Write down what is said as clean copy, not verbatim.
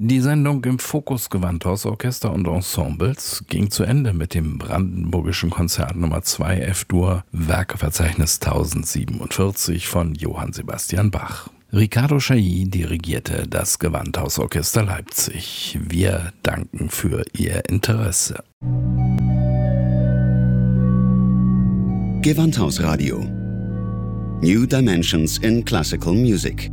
Die Sendung im Fokus Gewandhausorchester und Ensembles ging zu Ende mit dem Brandenburgischen Konzert Nummer 2 F-Dur, Werkeverzeichnis 1047 von Johann Sebastian Bach. Ricardo Chailly dirigierte das Gewandhausorchester Leipzig. Wir danken für Ihr Interesse. Gewandhausradio. New Dimensions in Classical Music.